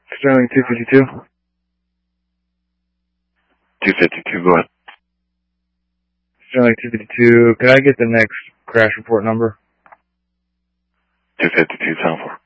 Sterling 252. 252, go ahead. Sterling 252, could I get the next crash report number? 252, 10-4.